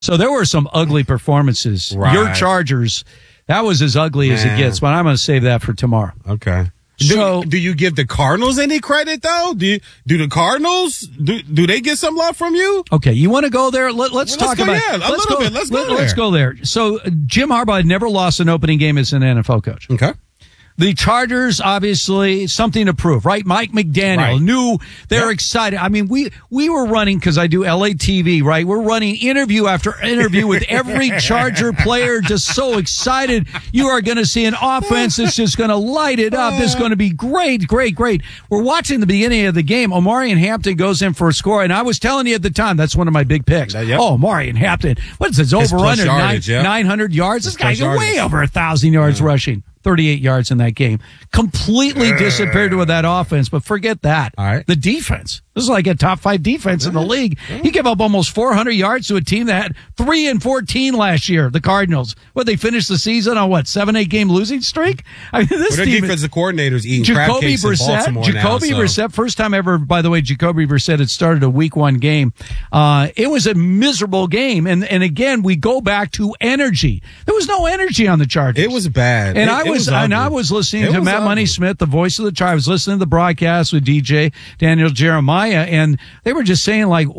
So there were some ugly performances. Right. Your Chargers, that was as ugly as it gets, but I'm going to save that for tomorrow. Okay. So, do you give the Cardinals any credit though? Do the Cardinals do they get some love from you? okay, you want to go there? Let's talk go, about yeah, a little bit. Let's go there. So Jim Harbaugh had never lost an opening game as an NFL coach. Okay. The Chargers, obviously, something to prove, right? Mike McDaniel knew they're excited. I mean, we were running, because I do LA TV, right? We're running interview after interview with every Charger player, just so excited. You are going to see an offense that's just going to light it up. It's going to be great, great, great. We're watching the beginning of the game. Omarion Hampton goes in for a score, and I was telling you at the time, that's one of my big picks. Yep. Oh, Omarion Hampton. What's his over-under? 900 yards? This guy's way over 1,000 yards rushing. 38 yards in that game. Completely disappeared with that offense, but forget that. All right. The defense. This is like a top 5 defense in the league. He gave up almost 400 yards to a team that had 3-14 last year, the Cardinals. They finished the season on 7-8 game losing streak? I mean, this their team, defensive coordinator's eating crab cakes in Baltimore Jacoby now, Brissett, first time ever, by the way, Jacoby Brissett had started a week 1 game. It was a miserable game. And again, we go back to energy. There was no energy on the Chargers. It was bad. And I was listening to Matt Money Smith, the voice of the Chargers. I was listening to the broadcast with DJ Daniel Jeremiah, and they were just saying, like,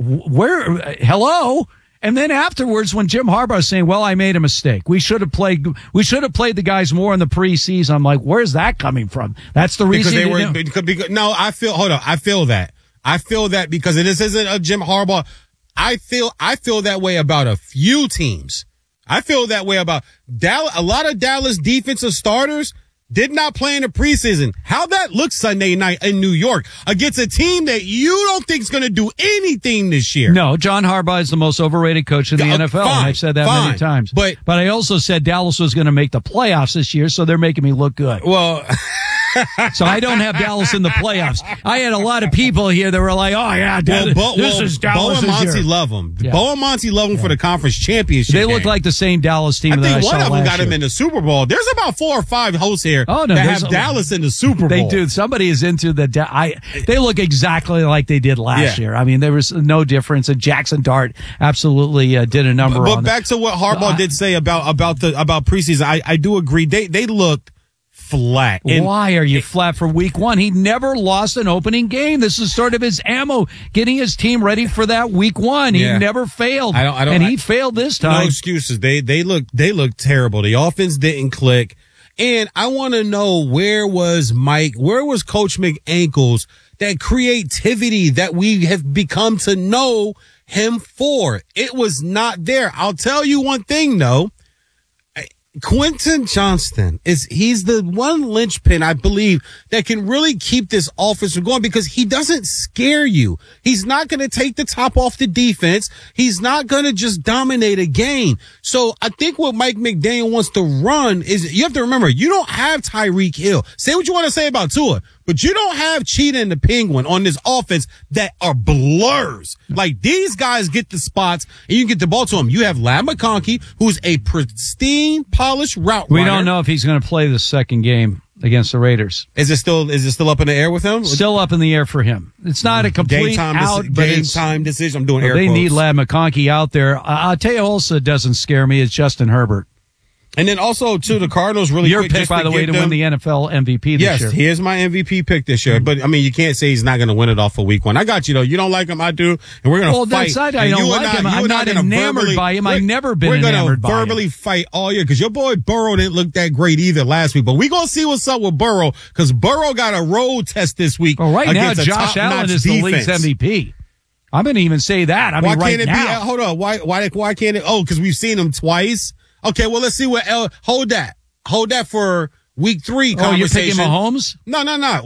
hello? And then afterwards, when Jim Harbaugh was saying, well, I made a mistake. We should have played the guys more in the preseason. I'm like, where's that coming from? That's the reason. No, I feel that. I feel that because this isn't a Jim Harbaugh. I feel that way about a few teams. I feel that way about Dallas. A lot of Dallas defensive starters did not play in the preseason. How that looks Sunday night in New York against a team that you don't think is going to do anything this year. No, John Harbaugh is the most overrated coach in the NFL. Fine, I've said that many times. But I also said Dallas was going to make the playoffs this year, so they're making me look good. Well, so I don't have Dallas in the playoffs. I had a lot of people here that were like, oh, yeah, this is Dallas. Bo and Monty love them. Yeah. Bo and Monty love them for the conference championship. They look like the same Dallas team that I saw last year. I think one of them got him in the Super Bowl. There's about 4 or 5 hosts here that have Dallas in the Super Bowl. They do. Somebody is into they look exactly like they did last year. I mean, there was no difference. And Jackson Dart absolutely did a number on it. But back to what Harbaugh did say about preseason, I do agree. They looked flat. Why are you flat for week 1? He never lost an opening game. This is sort of his ammo, getting his team ready for that week 1. He never failed. He failed this time. No excuses. They look terrible. The offense didn't click. And I want to know, where was Coach McAnkles, that creativity that we have become to know him for? It was not there. I'll tell you one thing though. Quentin Johnston he's the one linchpin, I believe, that can really keep this offense going, because he doesn't scare you. He's not going to take the top off the defense. He's not going to just dominate a game. So I think what Mike McDaniel wants to run is, you have to remember, you don't have Tyreek Hill. Say what you want to say about Tua, but you don't have Cheetah and the Penguin on this offense that are blurs. Like, these guys get the spots and you can get the ball to them. You have Ladd McConkey, who's a pristine, polished route runner. We don't know if he's going to play the second game against the Raiders. Is it still up in the air with him? Still up in the air for him. It's not a complete game time decision. I'm doing air quotes. They need Ladd McConkey out there. I'll tell you also doesn't scare me. It's Justin Herbert. And then also, too, the Cardinals really Your pick, by the way, to win the NFL MVP this year. Yes, here's my MVP pick this year. But, I mean, you can't say he's not going to win it off for week 1. I got you, though. You don't like him, I do. And we're going to fight. Well, I don't like him. I'm not enamored by him. I've never been enamored by him. We're going to verbally fight all year, because your boy Burrow didn't look that great either last week. But we're going to see what's up with Burrow, because Burrow got a road test this week. Well, right now, Josh Allen is the league's MVP. I'm going to even say that. I mean, right now. Hold on. Why can't it? Oh, because we've seen him twice. Okay, well, let's see what hold that for week 3 conversation. Oh, you're picking Mahomes? No.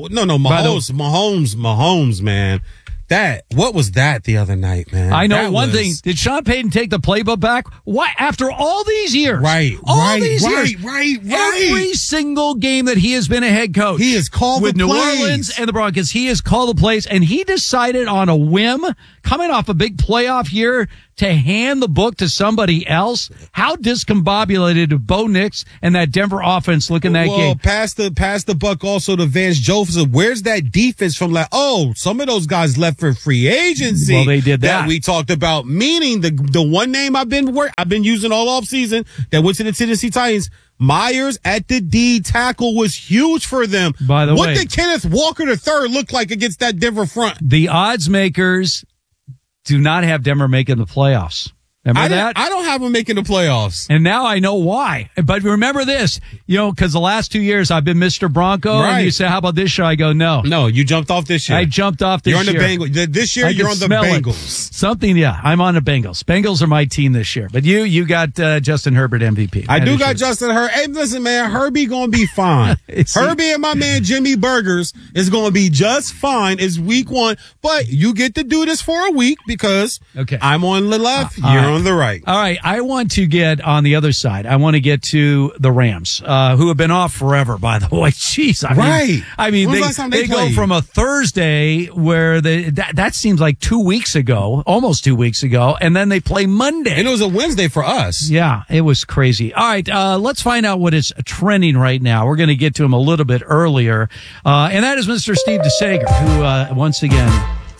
Mahomes, man. What was that the other night, man? I know one thing. Did Sean Payton take the playbook back? Why? After all these years. Right. Every single game that he has been a head coach. He has called with New Orleans and the Broncos. He has called the plays, and he decided on a whim, coming off a big playoff year, to hand the book to somebody else? How discombobulated do Bo Nix and that Denver offense look in that game? Well, pass the buck also to Vance Joseph. Where's that defense from? Some of those guys left for free agency. Well, they did that. We talked about. Meaning the one name I've been using all off season that went to the Tennessee Titans. Myers at the D tackle was huge for them. By the way, what did Kenneth Walker III look like against that Denver front? The odds makers do not have Denver making the playoffs. Remember that? I don't have them making the playoffs. And now I know why. But remember this, because the last 2 years I've been Mr. Bronco. Right. And you say, how about this year? I go, no. No, you jumped off this year. I jumped off this year. You're on the Bengals. This year, you're on the Bengals. I'm on the Bengals. Bengals are my team this year. But you got Justin Herbert MVP. I do got Justin Herbert. Hey, listen, man, Herbie going to be fine. Herbie and my man Jimmy Burgers is going to be just fine. It's week 1. But you get to do this for a week because I'm on the left, you're on the right. All right. I want to get on the other side. I want to get to the Rams, who have been off forever, by the way. Jeez. I mean, they go from a Thursday where that seems like 2 weeks ago, almost 2 weeks ago, and then they play Monday. And it was a Wednesday for us. Yeah, it was crazy. All right. Let's find out what is trending right now. We're going to get to him a little bit earlier. And that is Mr. Steve DeSager, who, once again,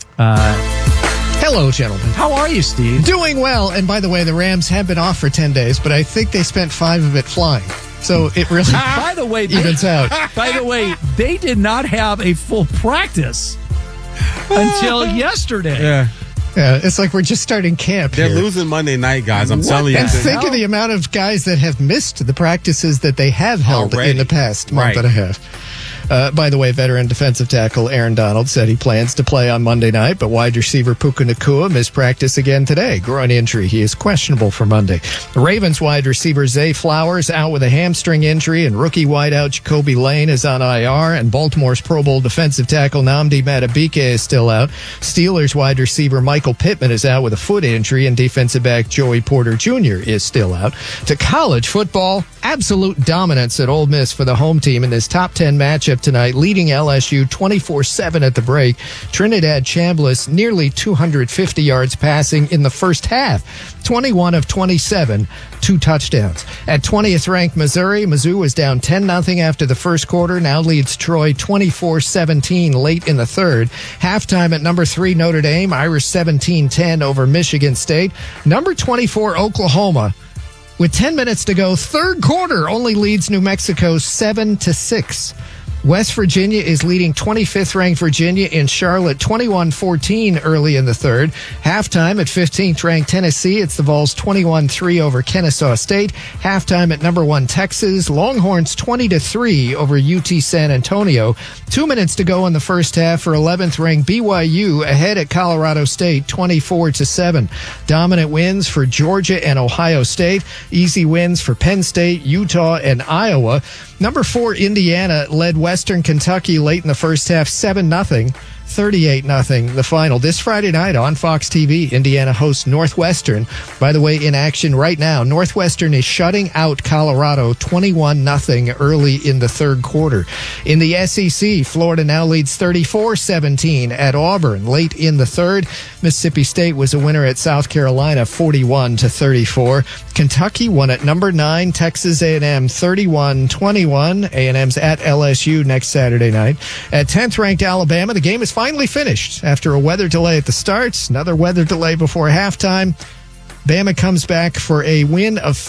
hello, gentlemen. How are you, Steve? Doing well. And by the way, the Rams have been off for 10 days, but I think they spent 5 of it flying. So it really by the way, evens out. By the way, they did not have a full practice until yesterday. Yeah. Yeah, it's like we're just starting camp. They're losing Monday night, guys. I'm telling you. And think of the amount of guys that have missed the practices that they have held in the past month and a half. By the way, veteran defensive tackle Aaron Donald said he plans to play on Monday night, but wide receiver Puka Nacua missed practice again today. Groin injury. He is questionable for Monday. The Ravens wide receiver Zay Flowers out with a hamstring injury, and rookie wideout Jacoby Lane is on IR, and Baltimore's Pro Bowl defensive tackle Nnamdi Madubuike is still out. Steelers wide receiver Michael Pittman is out with a foot injury, and defensive back Joey Porter Jr. is still out. To college football, absolute dominance at Ole Miss for the home team in this top 10 matchup tonight, leading LSU 24-7 at the break. Trinidad Chambliss nearly 250 yards passing in the first half. 21 of 27, 2 touchdowns. At 20th ranked Missouri, Mizzou was down 10-0 after the first quarter, now leads Troy 24-17 late in the third. Halftime at number 3 Notre Dame, Irish 17-10 over Michigan State. Number 24 Oklahoma, with 10 minutes to go, third quarter, only leads New Mexico 7-6. West Virginia is leading 25th ranked Virginia in Charlotte 21-14 early in the third. Halftime at 15th ranked Tennessee, it's the Vols 21-3 over Kennesaw State. Halftime at number 1 Texas, Longhorns 20-3 over UT San Antonio. 2 minutes to go in the first half for 11th ranked BYU ahead at Colorado State 24-7. Dominant wins for Georgia and Ohio State. Easy wins for Penn State, Utah, and Iowa. Number 4 Indiana led Western Kentucky late in the first half 7-0. 38-0 the final. This Friday night on Fox TV, Indiana hosts Northwestern. By the way, in action right now, Northwestern is shutting out Colorado 21-0 early in the third quarter. In the SEC, Florida now leads 34-17 at Auburn late in the third. Mississippi State was a winner at South Carolina 41-34. Kentucky won at number 9 Texas A&M 31-21. A&M's at LSU next Saturday night. At 10th ranked Alabama, the game is finally finished after a weather delay at the start, another weather delay before halftime. Bama comes back for a win of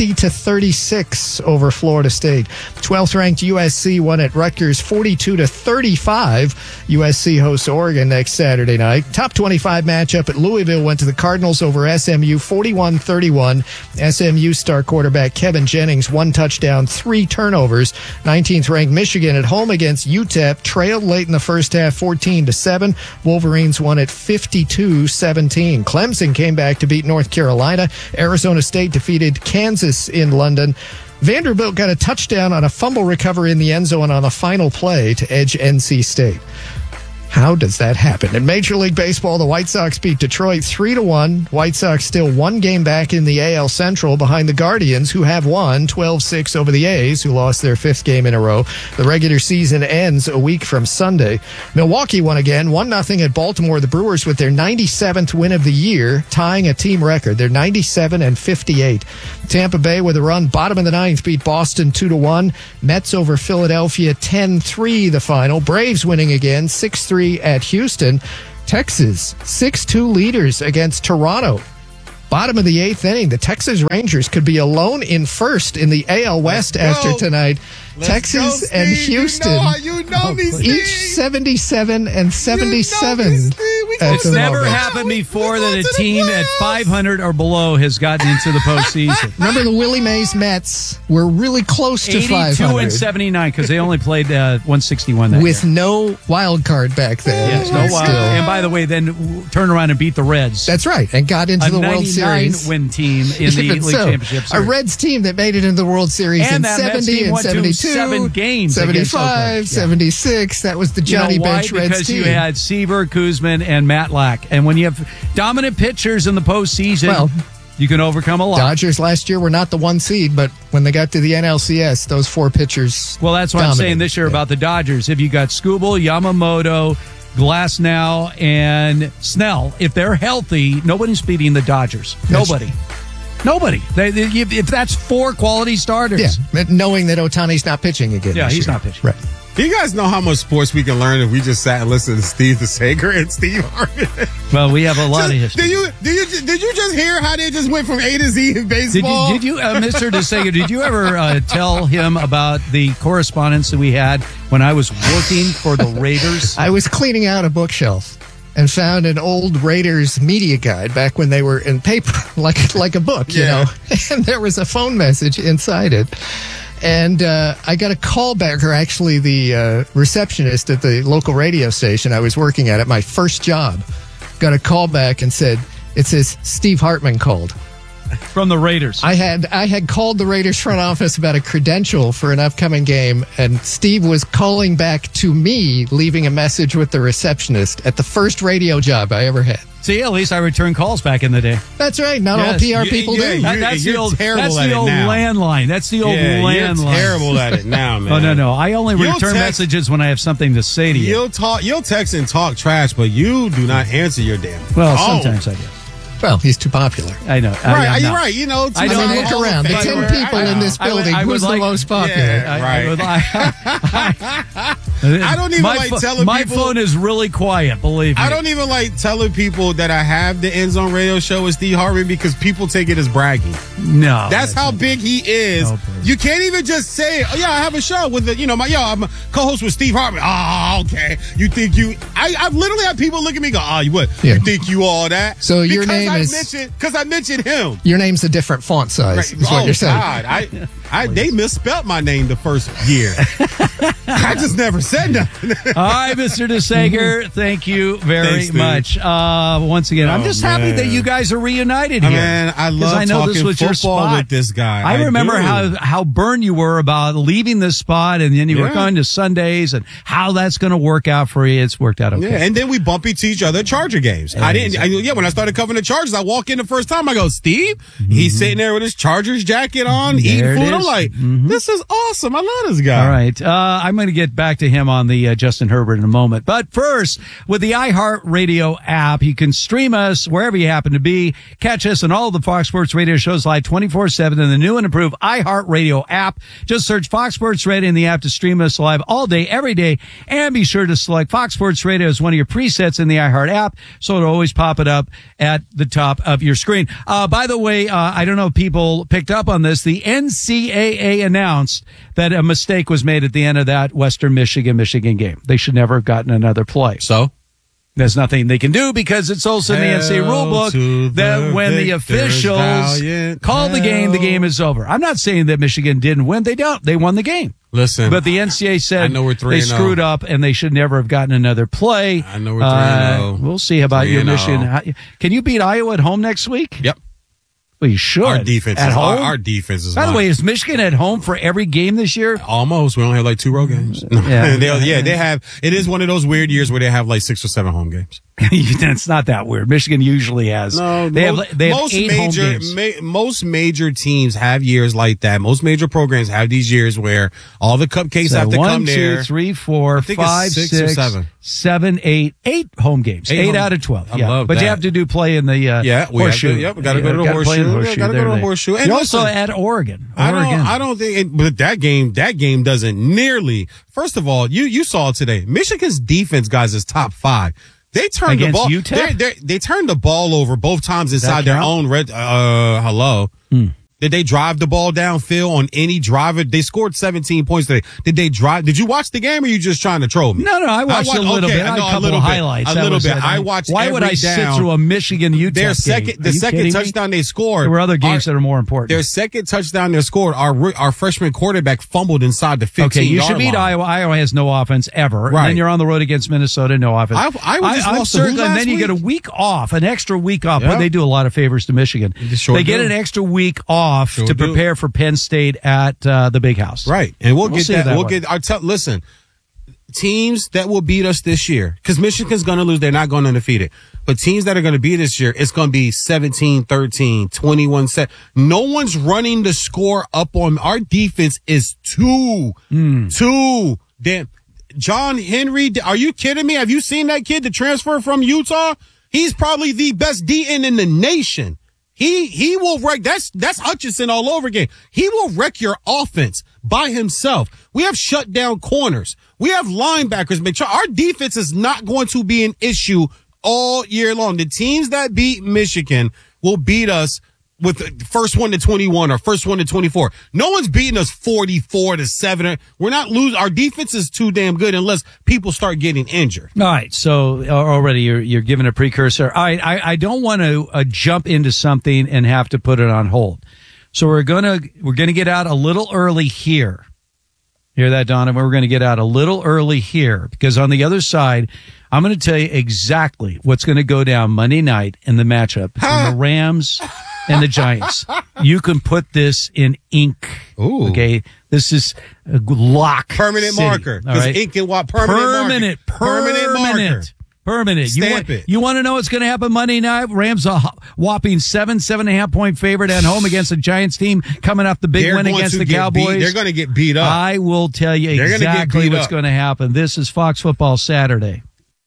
50-36 over Florida State. 12th ranked USC won at Rutgers 42-35. USC hosts Oregon next Saturday night. Top 25 matchup at Louisville went to the Cardinals over SMU 41-31. SMU star quarterback Kevin Jennings 1 touchdown, 3 turnovers. 19th ranked Michigan at home against UTEP trailed late in the first half 14-7. Wolverines won at 52-17. Clemson came back to beat North Carolina. Arizona State defeated Kansas in London. Vanderbilt got a touchdown on a fumble recovery in the end zone on the final play to edge NC State. How does that happen? In Major League Baseball, the White Sox beat Detroit 3-1. White Sox still one game back in the AL Central behind the Guardians, who have won 12-6 over the A's, who lost their 5th game in a row. The regular season ends a week from Sunday. Milwaukee won again, 1-0 at Baltimore. The Brewers with their 97th win of the year, tying a team record. They're 97-58. Tampa Bay with a run, bottom of the 9th, beat Boston 2-1. Mets over Philadelphia 10-3 the final. Braves winning again, 6-3 at Houston. Texas 6-2 leaders against Toronto. Bottom of the 8th inning, the Texas Rangers could be alone in first in the AL West after tonight. Texas and Houston, each 77 and 77. It's never happened before that a team at 500 or below has gotten into the postseason. Remember the Willie Mays Mets were really close to 500. 82 and 79 because they only played 161 that with year. No wild card back then. Yes, no wild. And by the way, then turned around and beat the Reds. That's right, and got into the World Series. A 99-win team in the League Championship Series. A Reds team that made it into the World Series in 70 and 72. 7 games 75, 76. That was the Johnny Bench Reds because team. You had Seaver, Kuzman, and Matlack. And when you have dominant pitchers in the postseason, you can overcome a lot. Dodgers last year were not the 1 seed, but when they got to the NLCS, those 4 pitchers Well, that's what I'm saying this year about the Dodgers. If you got Skubal, Yamamoto, Glasnow, and Snell, if they're healthy, nobody's beating the Dodgers. Nobody. If that's 4 quality starters. Yeah, knowing that Ohtani's not pitching again. Yeah, he's not pitching. Right. Do you guys know how much sports we can learn if we just sat and listened to Steve DeSager and Steve Harvey? Well, we have a lot of history. Did you just hear how they just went from A to Z in baseball? Did you Mr. DeSager, did you ever tell him about the correspondence that we had when I was working for the Raiders? I was cleaning out a bookshelf and found an old Raiders media guide back when they were in paper, like a book, you know. And there was a phone message inside it. And I got a call back, or actually the receptionist at the local radio station I was working at my first job, got a call back and said, it says, Steve Hartman called. From the Raiders. I had called the Raiders front office about a credential for an upcoming game, and Steve was calling back to me, leaving a message with the receptionist at the first radio job I ever had. See, at least I returned calls back in the day. That's right. Not all PR people do. That's the old landline. landline. That's the old landline. You're terrible at it now, man. Oh, no. I only return messages when I have something to say to you. You'll text and talk trash, but you do not answer your damn phone. Well, sometimes I do. Well, he's too popular. I know. You're right. You know, I mean, look around. The 10 people in this building, who's the most popular? I don't even like telling people. My phone is really quiet, believe me. I don't even like telling people that I have the End Zone Radio Show with Steve Harvey because people take it as bragging. No. That's how big he is. No, you can't even just say, oh, yeah, I have a show with I'm a co-host with Steve Harvey. Oh, okay. You think I've literally had people look at me and go, oh, you what? Yeah. You think you all that? So your name is. Because I mentioned him. Your name's a different font size, is what you're saying. God. They misspelled my name the first year. I just never said nothing. All right, Mr. DeSager, thank you very much. Once again, I'm just happy that you guys are reunited here. Man, I love talking football with this guy. I remember how burned you were about leaving this spot, and then you were going to Sundays, and how that's going to work out for you. It's worked out okay. Yeah, and then we bump into each other at Charger games. When I started covering the Chargers, I walk in the first time, I go, Steve? Mm-hmm. He's sitting there with his Chargers jacket on, eating food. I'm like, this is awesome. I love this guy. All right. I'm going to get back to him on the Justin Herbert in a moment. But first, with the iHeartRadio app, you can stream us wherever you happen to be. Catch us on all of the Fox Sports Radio shows live 24/7 in the new and improved iHeartRadio app. Just search Fox Sports Radio in the app to stream us live all day, every day. And be sure to select Fox Sports Radio as one of your presets in the iHeart app, so it'll always pop it up at the top of your screen. By the way, I don't know if people picked up on this. The NCAA announced that a mistake was made at the end of that Western Michigan game. They should never have gotten another play. So? There's nothing they can do because it's also in the NCAA rulebook that when the officials call the game is over. I'm not saying that Michigan didn't win. They don't. They won the game. Listen. But the NCAA said they 3-0. screwed up and they should never have gotten another play. I know we're 3-0. We'll see about your Michigan. Can you beat Iowa at home next week? Yep. Well, you should. Our defense at home. Our defense is. By the way, is Michigan at home for every game this year? Almost. We only have like 2 road games. They have. It is one of those weird years where they have like 6 or 7 home games. It's not that weird. Michigan usually has. No, they have 8 home games. Most major teams have years like that. Most major programs have these years where all the cupcakes have to come there. 1, 2, 3, 4, 5, 6, 7, 8 home games. 8 out of 12. I love that. You have to play in the horseshoe. We got to go to the horseshoe. Got to go to the horseshoe. And also at Oregon. I don't think. But that game doesn't nearly. First of all, you saw it today. Michigan's defense, guys, is top 5. They turned the ball. They turned the ball over both times inside their own red. Hello. Did they drive the ball downfield on any driver? They scored 17 points today. Did they drive? Did you watch the game or are you just trying to troll me? No, I watched a little bit. I had a couple of highlights. A little bit. I watched Why would I sit through a Michigan-Utah game? The second touchdown they scored. There were other games that are more important. Their second touchdown they scored, our freshman quarterback fumbled inside the 15-yard line. Okay, you should beat Iowa. Iowa has no offense ever. Right. And then you're on the road against Minnesota, no offense. I'm certain. And then you get a week off, an extra week off. But they do a lot of favors to Michigan. They get an extra week off to prepare for Penn State at the Big House. Right. And we'll get that. Listen, teams that will beat us this year, because Michigan's going to lose. They're not going undefeated. But teams that are going to beat this year, it's going to be 17-13, 21-7. No one's running the score up on. Our defense is too damn. John Henry, are you kidding me? Have you seen that kid to transfer from Utah? He's probably the best DN in the nation. He will wreck. That's Hutchinson all over again. He will wreck your offense by himself. We have shut down corners. We have linebackers. Our defense is not going to be an issue all year long. The teams that beat Michigan will beat us with the first one to 21 or first one to 24. No one's beating us 44-7. We're not losing. Our defense is too damn good unless people start getting injured. All right. So already you're giving a precursor. All right. I don't want to jump into something and have to put it on hold. So we're gonna get out a little early here. Hear that, Donovan? We're going to get out a little early here because on the other side, I'm going to tell you exactly what's going to go down Monday night in the matchup between the Rams and the Giants. You can put this in ink. Ooh. Okay. This is a lock. Permanent city. Marker. All right. Ink and what? Permanent marker. Permanent. Stamp it. You want to know what's going to happen Monday night? Rams a whopping 7.5 point favorite at home against the Giants team coming off the big win against the Cowboys. They're going to get beat up. I will tell you exactly what's going to happen. This is Fox Football Saturday.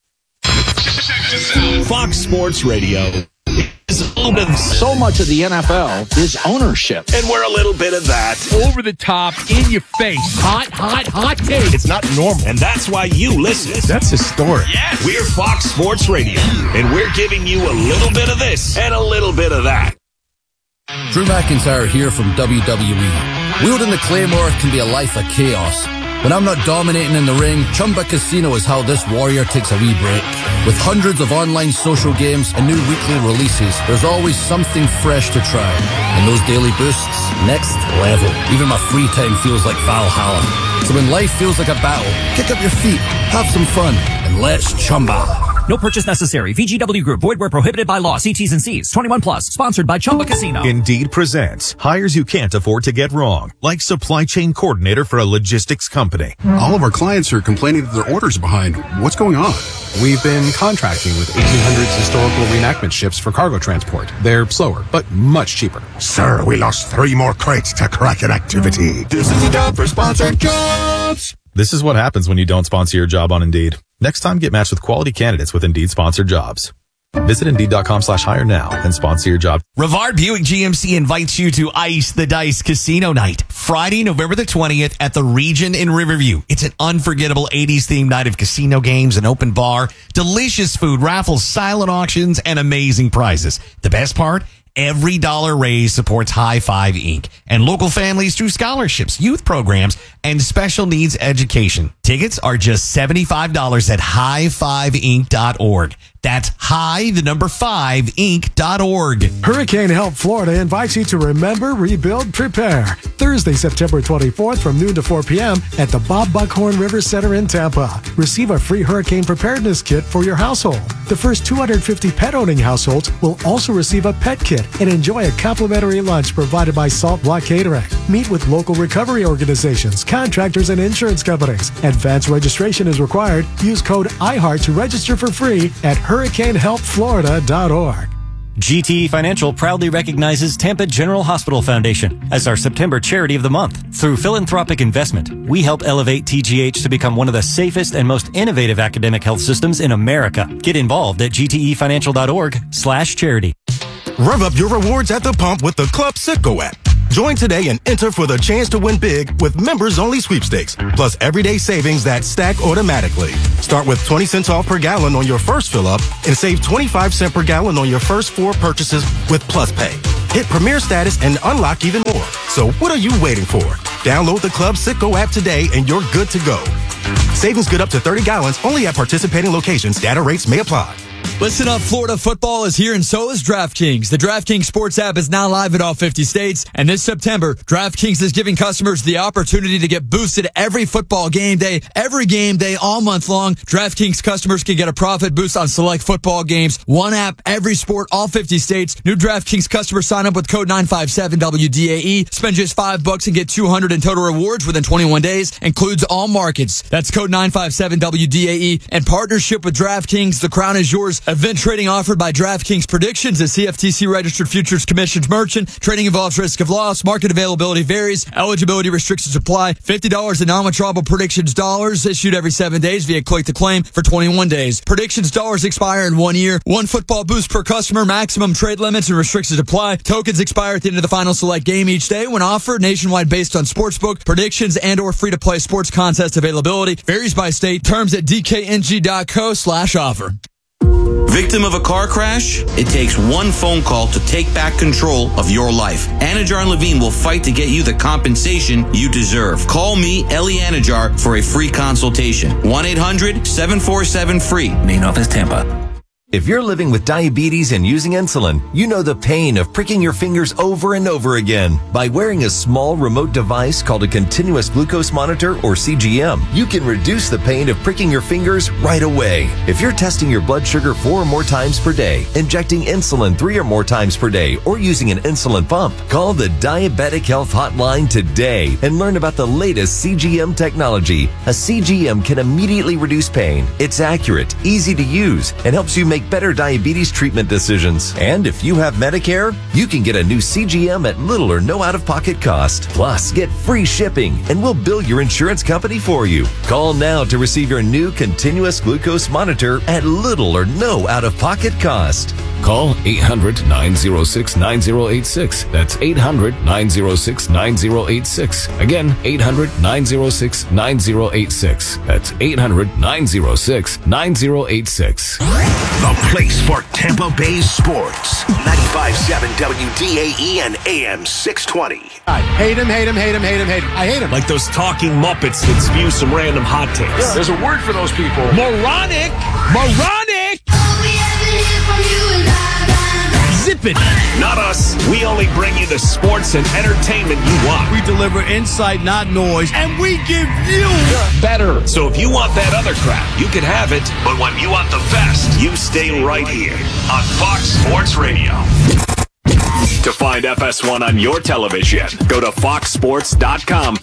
Fox Sports Radio is a little bit. So much of the NFL is ownership. And we're a little bit of that. Over the top, in your face. Hot take. It's not normal. And that's why you listen. That's historic. Yes. We're Fox Sports Radio. And we're giving you a little bit of this and a little bit of that. Drew McIntyre here from WWE. Wielding the Claymore can be a life of chaos. When I'm not dominating in the ring, Chumba Casino is how this warrior takes a wee break. With hundreds of online social games and new weekly releases, there's always something fresh to try. And those daily boosts, next level. Even my free time feels like Valhalla. So when life feels like a battle, kick up your feet, have some fun, and let's Chumba. No purchase necessary. VGW Group. Void where prohibited by law. See T's and C's. 21 plus. Sponsored by Chumba Casino. Indeed presents hires you can't afford to get wrong, like supply chain coordinator for a logistics company. All of our clients are complaining that their orders are behind. What's going on? We've been contracting with 1800s historical reenactment ships for cargo transport. They're slower, but much cheaper. Sir, we lost 3 more crates to Kraken activity. This is the job for sponsored jobs. This is what happens when you don't sponsor your job on Indeed. Next time, get matched with quality candidates with Indeed sponsored jobs. Visit Indeed.com/hire now and sponsor your job. Rivard Buick GMC invites you to Ice the Dice Casino Night, Friday, November the 20th at the Region in Riverview. It's an unforgettable 80s themed night of casino games, an open bar, delicious food, raffles, silent auctions, and amazing prizes. The best part? Every dollar raised supports High Five Inc. and local families through scholarships, youth programs, and special needs education. Tickets are just $75 at high5inc.org. That's high5inc.org. Hurricane Help Florida invites you to remember, rebuild, prepare. Thursday, September 24th from noon to 4 p.m. at the Bob Buckhorn River Center in Tampa. Receive a free hurricane preparedness kit for your household. The first 250 pet-owning households will also receive a pet kit and enjoy a complimentary lunch provided by Salt Block Catering. Meet with local recovery organizations, contractors, and insurance companies. Advanced registration is required. Use code IHEART to register for free at hurricanehelpflorida.org. GTE Financial proudly recognizes Tampa General Hospital Foundation as our September Charity of the Month. Through philanthropic investment, we help elevate TGH to become one of the safest and most innovative academic health systems in America. Get involved at gtefinancial.org/charity. Rev up your rewards at the pump with the Club Citgo app. Join today and enter for the chance to win big with members-only sweepstakes, plus everyday savings that stack automatically. Start with 20 cents off per gallon on your first fill-up and save 25 cents per gallon on your first 4 purchases with Plus Pay. Hit Premier status and unlock even more. So what are you waiting for? Download the Club Citgo app today and you're good to go. Savings good up to 30 gallons only at participating locations. Data rates may apply. Listen up, Florida football is here and so is DraftKings. The DraftKings Sports app is now live in all 50 states. And this September, DraftKings is giving customers the opportunity to get boosted every football game day, all month long. DraftKings customers can get a profit boost on select football games. One app, every sport, all 50 states. New DraftKings customers sign up with code 957WDAE. Spend just $5 and get $200 in total rewards within 21 days. Includes all markets. That's code 957WDAE. In partnership with DraftKings, the crown is yours. Event trading offered by DraftKings Predictions, a CFTC registered futures commissions merchant. Trading involves risk of loss. Market availability varies. Eligibility restrictions apply. $50 in non-withdrawable predictions dollars issued every 7 days via click to claim for 21 days. Predictions dollars expire in 1 year. 1 football boost per customer. Maximum trade limits and restrictions apply. Tokens expire at the end of the final select game each day when offered nationwide based on sportsbook predictions and or free-to-play sports contest availability. Varies by state. Terms at dkng.co/offer. Victim of a car crash? It takes one phone call to take back control of your life. Anajar and Levine will fight to get you the compensation you deserve. Call me, Ellie Anajar, for a free consultation. 1-800-747-FREE. Main office, Tampa. If you're living with diabetes and using insulin, you know the pain of pricking your fingers over and over again. By wearing a small remote device called a continuous glucose monitor, or CGM, you can reduce the pain of pricking your fingers right away. If you're testing your blood sugar 4 or more times per day, injecting insulin 3 or more times per day, or using an insulin pump, call the Diabetic Health Hotline today and learn about the latest CGM technology. A CGM can immediately reduce pain. It's accurate, easy to use, and helps you make better diabetes treatment decisions. And if you have Medicare, you can get a new CGM at little or no out-of-pocket cost. Plus, get free shipping, and we'll bill your insurance company for you. Call now to receive your new continuous glucose monitor at little or no out-of-pocket cost. Call 800-906-9086. That's 800-906-9086. Again, 800-906-9086. That's 800-906-9086. The place for Tampa Bay sports. 95.7 WDAE and AM 620. I hate him. I hate him. Like those talking Muppets that spew some random hot takes. Yeah. There's a word for those people. Moronic. Zip it. Not us. We only bring you the sports and entertainment you want. We deliver insight, not noise, and we give you better. So if you want that other crap, you can have it. But when you want the best, you stay right here on Fox Sports Radio. To find FS1 on your television, go to foxsports.com